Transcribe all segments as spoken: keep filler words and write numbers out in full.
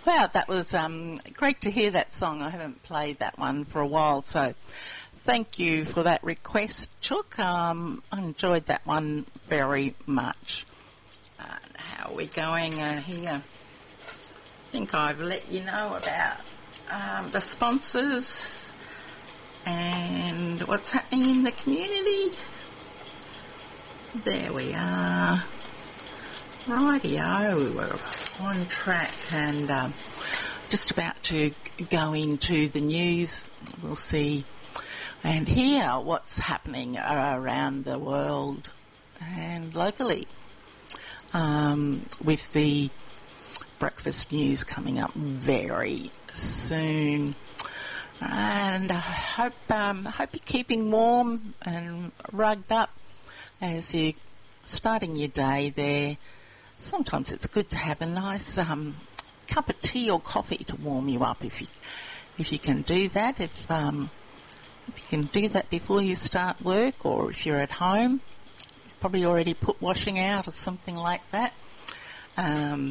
Wow, that was um, great to hear that song. I haven't played that one for a while, so thank you for that request, Chook. Um, I enjoyed that one very much. Uh, how are we going uh, here? I think I've let you know about um, the sponsors and what's happening in the community. There we are. Rightio, we're on track and um, just about to go into the news. We'll see and hear what's happening around the world and locally um, with the breakfast news coming up very soon. And I hope, um, hope you're keeping warm and rugged up as you're starting your day there. Sometimes it's good to have a nice um, cup of tea or coffee to warm you up if you if you can do that. If um, if you can do that before you start work, or if you're at home, you've probably already put washing out or something like that. Um,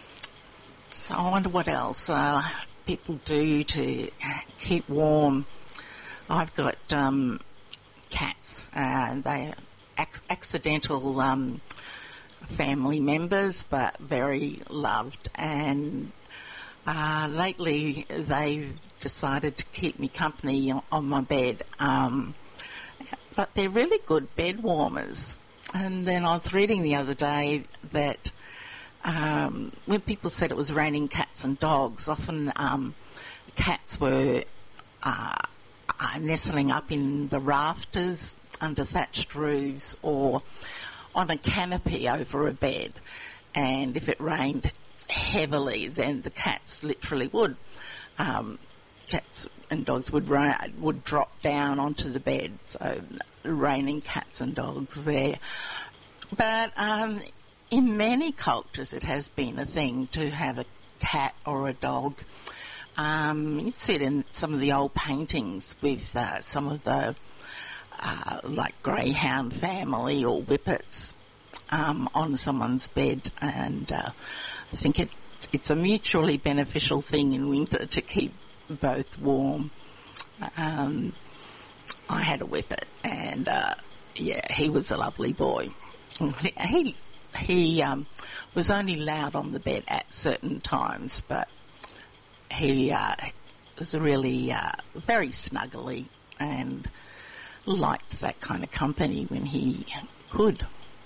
so I wonder what else uh, people do to keep warm. I've got um, cats. Uh, they are ac- accidental. Um, family members, but very loved, and uh, lately they've decided to keep me company on, on my bed, um, but they're really good bed warmers. And then I was reading the other day that um, when people said it was raining cats and dogs, often um, cats were uh, uh, nestling up in the rafters under thatched roofs or on a canopy over a bed, and if it rained heavily, then the cats literally would, um, cats and dogs would ra- would drop down onto the bed. So raining cats and dogs there. But um, in many cultures, it has been a thing to have a cat or a dog. Um, you see it in some of the old paintings with uh, some of the Uh, like greyhound family or whippets um, on someone's bed, and uh, I think it, it's a mutually beneficial thing in winter to keep both warm. Um, I had a whippet, and uh, yeah, he was a lovely boy. He he um, was only loud on the bed at certain times, but he uh, was really uh, very snuggly and liked that kind of company when he could.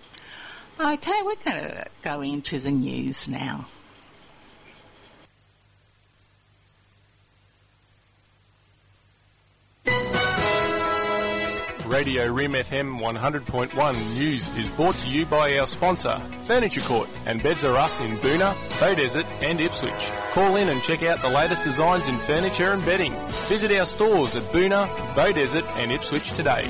Okay, we're going to go into the news now. Radio Rim F M one hundred point one News is brought to you by our sponsor, Furniture Court and Beds R Us in Boonah, Beaudesert and Ipswich. Call in and check out the latest designs in furniture and bedding. Visit our stores at Boonah, Beaudesert and Ipswich today.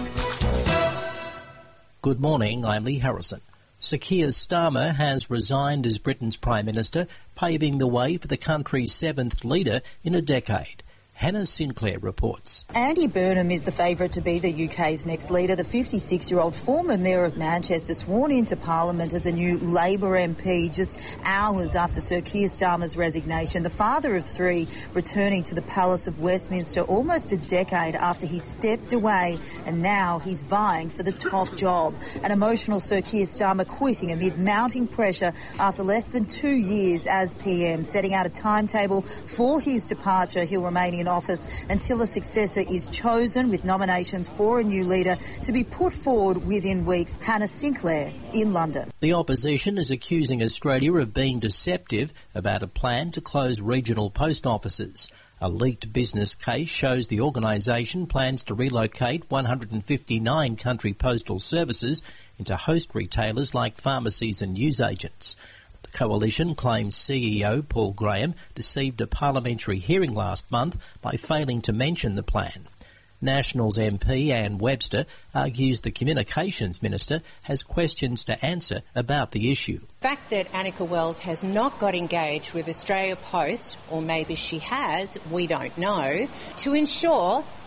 Good morning, I'm Lee Harrison. Sir Keir Starmer has resigned as Britain's Prime Minister, paving the way for the country's seventh leader in a decade. Hannah Sinclair reports. Andy Burnham is the favourite to be the U K's next leader. The fifty-six-year-old former Mayor of Manchester sworn into Parliament as a new Labour M P just hours after Sir Keir Starmer's resignation. The father of three returning to the Palace of Westminster almost a decade after he stepped away, and now he's vying for the top job. An emotional Sir Keir Starmer quitting amid mounting pressure after less than two years as P M, setting out a timetable for his departure. He'll remain in office until a successor is chosen, with nominations for a new leader to be put forward within weeks. Hannah Sinclair in London. The opposition is accusing Australia of being deceptive about a plan to close regional post offices. A leaked business case shows the organisation plans to relocate one hundred fifty-nine country postal services into host retailers like pharmacies and newsagents. The coalition claims C E O Paul Graham deceived a parliamentary hearing last month by failing to mention the plan. Nationals M P Anne Webster argues the Communications Minister has questions to answer about the issue. The fact that Annika Wells has not got engaged with Australia Post, or maybe she has, we don't know, to ensure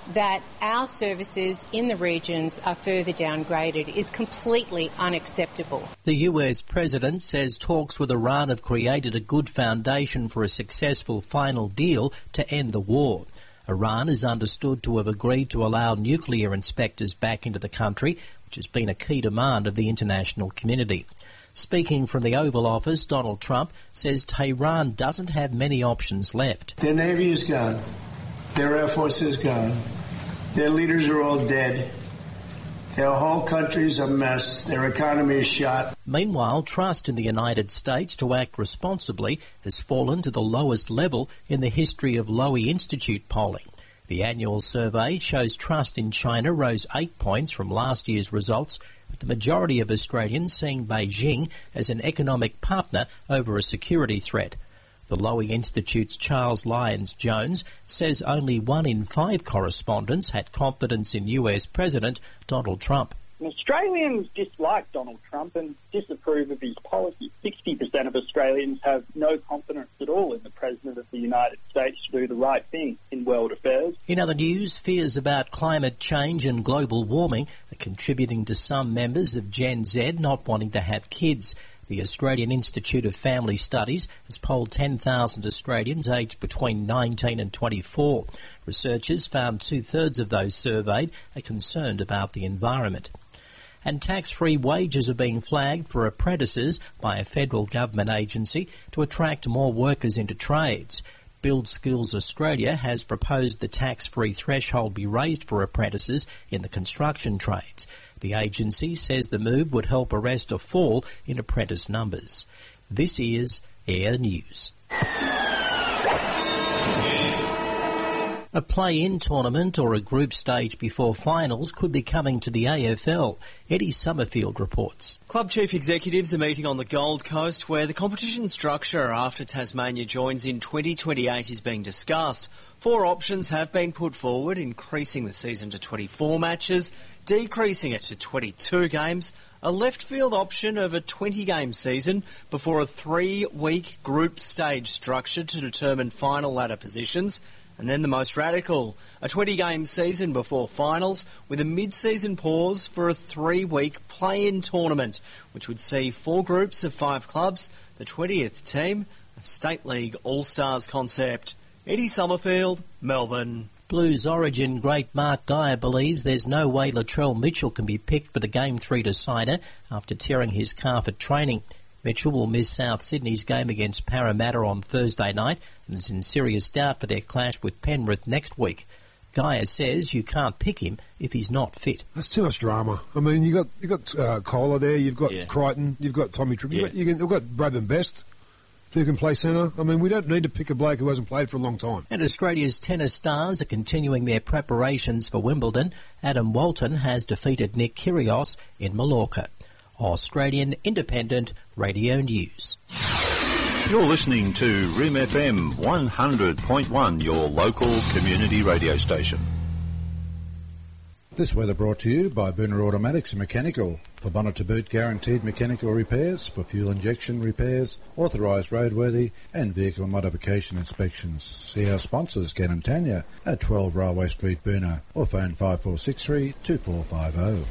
that our services in the regions are further downgraded is completely unacceptable. The U S president says talks with Iran have created a good foundation for a successful final deal to end the war. Iran is understood to have agreed to allow nuclear inspectors back into the country, which has been a key demand of the international community. Speaking from the Oval Office, Donald Trump says Tehran doesn't have many options left. Their navy is gone. Their air force is gone. Their leaders are all dead. Their whole country's a mess. Their economy is shot. Meanwhile, trust in the United States to act responsibly has fallen to the lowest level in the history of Lowy Institute polling. The annual survey shows trust in China rose eight points from last year's results, with the majority of Australians seeing Beijing as an economic partner over a security threat. The Lowy Institute's Charles Lyons-Jones says only one in five correspondents had confidence in U S President Donald Trump. Australians dislike Donald Trump and disapprove of his policies. sixty percent of Australians have no confidence at all in the President of the United States to do the right thing in world affairs. In other news, fears about climate change and global warming are contributing to some members of Gen Z not wanting to have kids. The Australian Institute of Family Studies has polled ten thousand Australians aged between nineteen and twenty-four. Researchers found two-thirds of those surveyed are concerned about the environment. And tax-free wages are being flagged for apprentices by a federal government agency to attract more workers into trades. Build Skills Australia has proposed the tax-free threshold be raised for apprentices in the construction trades. The agency says the move would help arrest a fall in apprentice numbers. This is Air News. A play-in tournament or a group stage before finals could be coming to the A F L. Eddie Summerfield reports. Club chief executives are meeting on the Gold Coast, where the competition structure after Tasmania joins in twenty twenty-eight is being discussed. Four options have been put forward, increasing the season to twenty-four matches, decreasing it to twenty-two games, a left field option of a twenty-game season before a three-week group stage structure to determine final ladder positions, and then the most radical, a twenty-game season before finals with a mid-season pause for a three-week play-in tournament, which would see four groups of five clubs, the twentieth team, a State League All-Stars concept. Eddie Summerfield, Melbourne. Blues origin great Mark Geyer believes there's no way Latrell Mitchell can be picked for the Game three decider after tearing his calf at training. Mitchell will miss South Sydney's game against Parramatta on Thursday night and is in serious doubt for their clash with Penrith next week. Geyer says you can't pick him if he's not fit. That's too much drama. I mean, you got you got uh, Kohler there, you've got yeah. Crichton, you've got Tommy Tripp, yeah. you've, you've got Bradman Best, who can play centre. I mean, we don't need to pick a bloke who hasn't played for a long time. And Australia's tennis stars are continuing their preparations for Wimbledon. Adam Walton has defeated Nick Kyrgios in Mallorca. Australian Independent Radio News. You're listening to R I M F M one hundred point one, your local community radio station. This weather brought to you by Booner Automatics and Mechanical. For bonnet to boot guaranteed mechanical repairs, for fuel injection repairs, authorised roadworthy and vehicle modification inspections. See our sponsors, Gan and Tanya, at twelve Railway Street, Booner, or phone five four six three, two four five zero.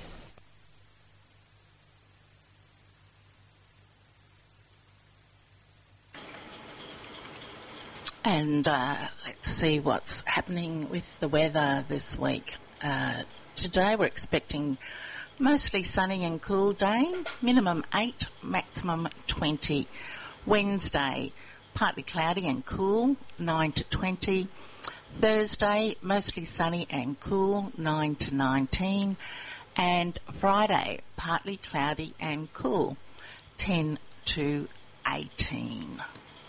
And uh, let's see what's happening with the weather this week. Uh, today we're expecting mostly sunny and cool day, minimum eight, maximum twenty. Wednesday, partly cloudy and cool, nine to twenty. Thursday, mostly sunny and cool, nine to nineteen. And Friday, partly cloudy and cool, ten to eighteen.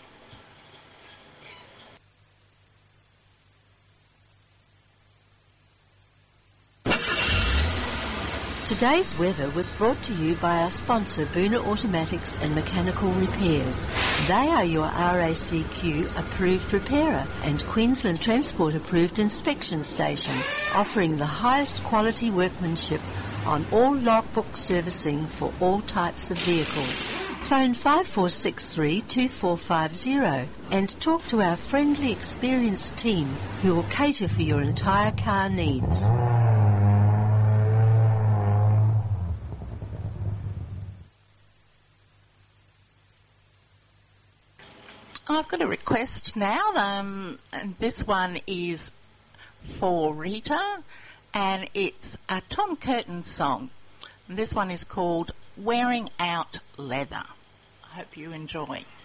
Today's weather was brought to you by our sponsor, Booner Automatics and Mechanical Repairs. They are your R A C Q approved repairer and Queensland Transport approved inspection station, offering the highest quality workmanship on all logbook servicing for all types of vehicles. Phone five four six three, two four five zero and talk to our friendly, experienced team who will cater for your entire car needs. I've got a request now, um, and this one is for Rita, and it's a Tom Curtin song. And this one is called Wearing Out Leather. I hope you enjoy.